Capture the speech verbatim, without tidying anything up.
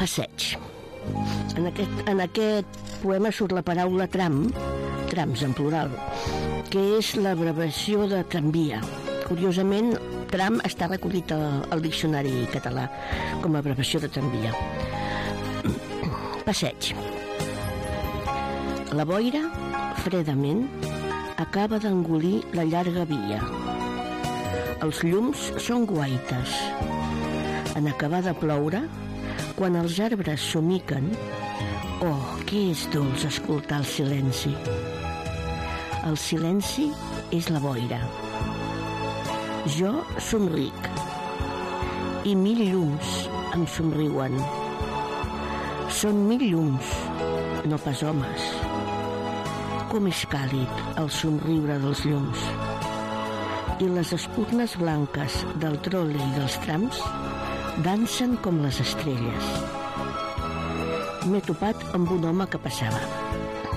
Passeig. En aquest, en aquest poema surt la paraula tram, trams en plural, que és l'abreviació de tramvia. Curiosament, tram està recollit al, al diccionari català com a abreviació de tramvia. Passeig. La boira, fredament, acaba d'engolir la llarga via. Els llums són guaites. En acabar de ploure, quan els arbres somiquen, oh, que és dolç escoltar el silenci. El silenci és la boira. Jo somric i mil llums em somriuen. Són mil llums, no pas homes. Com és càlid el somriure dels llums. I les espurnes blanques del trole i dels trams dansen com les estrelles. M'he topat amb un home que passava.